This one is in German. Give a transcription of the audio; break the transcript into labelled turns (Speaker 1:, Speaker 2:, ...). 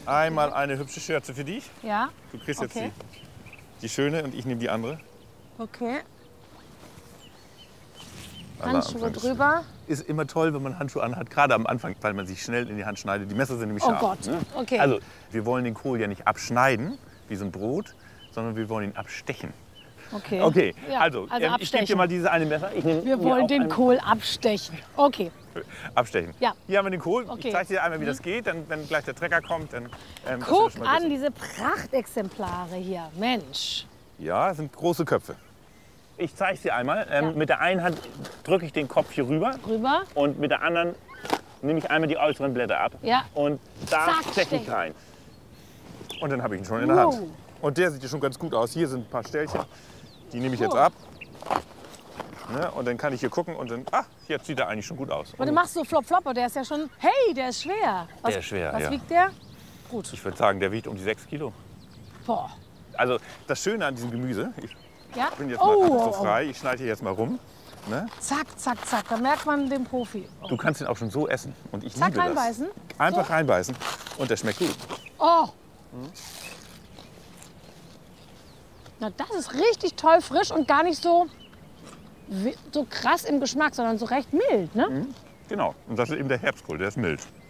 Speaker 1: Einmal eine hübsche Schürze für dich.
Speaker 2: Ja.
Speaker 1: Du kriegst jetzt
Speaker 2: Okay.
Speaker 1: die schöne und ich nehme die andere.
Speaker 2: Okay.
Speaker 1: Aller
Speaker 2: Handschuhe
Speaker 1: Anfang
Speaker 2: drüber.
Speaker 1: ist immer toll, wenn man Handschuhe anhat, gerade am Anfang, weil man sich schnell in die Hand schneidet. Die Messer sind nämlich
Speaker 2: Oh
Speaker 1: scharf.
Speaker 2: Gott,
Speaker 1: Ne?
Speaker 2: okay.
Speaker 1: Also, wir wollen den Kohl ja nicht abschneiden, wie so ein Brot, sondern wir wollen ihn abstechen.
Speaker 2: Okay.
Speaker 1: Okay,
Speaker 2: Ja,
Speaker 1: also, ich gebe
Speaker 2: abstechen.
Speaker 1: dir mal diese eine Messer. Ich nehme
Speaker 2: Wir
Speaker 1: mir
Speaker 2: wollen
Speaker 1: auch
Speaker 2: den
Speaker 1: ein-
Speaker 2: Kohl abstechen. Okay.
Speaker 1: Abstechen.
Speaker 2: Ja.
Speaker 1: Hier haben wir den Kohl.
Speaker 2: Okay.
Speaker 1: Ich zeige dir einmal, wie das geht. Dann, wenn gleich der Trecker kommt, dann dass wir
Speaker 2: Guck
Speaker 1: das mal
Speaker 2: an,
Speaker 1: wissen.
Speaker 2: diese Prachtexemplare hier. Mensch.
Speaker 1: Ja, das sind große Köpfe. Ich zeige es dir einmal.
Speaker 2: Ja.
Speaker 1: Mit der einen Hand drücke ich den Kopf hier rüber.
Speaker 2: Rüber.
Speaker 1: Und mit der anderen nehme ich einmal die äußeren Blätter ab.
Speaker 2: Ja.
Speaker 1: Und da
Speaker 2: Zack,
Speaker 1: stecke ich
Speaker 2: stechen.
Speaker 1: rein. Und dann habe ich ihn schon in der Hand.
Speaker 2: Wow.
Speaker 1: Und der sieht ja schon ganz gut aus. Hier sind ein paar Ställchen. Die nehme ich jetzt
Speaker 2: Cool.
Speaker 1: ab. Ne? Und dann kann ich hier gucken und dann, ach, jetzt sieht er eigentlich schon gut aus.
Speaker 2: Und du machst so flop flop, aber der ist ja schon, hey, der ist schwer. Was,
Speaker 1: Der ist schwer,
Speaker 2: Was
Speaker 1: ja.
Speaker 2: wiegt der? Gut.
Speaker 1: Ich würde sagen, der wiegt um die 6 Kilo.
Speaker 2: Boah.
Speaker 1: Also das Schöne an diesem Gemüse, ich
Speaker 2: Ja?
Speaker 1: bin jetzt mal so frei, ich schneide hier jetzt mal rum. Ne?
Speaker 2: Zack, zack, zack. Da merkt man den Profi. Oh.
Speaker 1: Du kannst ihn auch schon so essen. Und ich
Speaker 2: Zack,
Speaker 1: liebe das.
Speaker 2: reinbeißen?
Speaker 1: Einfach
Speaker 2: So?
Speaker 1: reinbeißen und der schmeckt gut.
Speaker 2: Oh. Na, das ist richtig toll frisch und gar nicht so, so krass im Geschmack, sondern so recht mild, ne?
Speaker 1: Genau. Und das ist eben der Herbstkohl, der ist mild.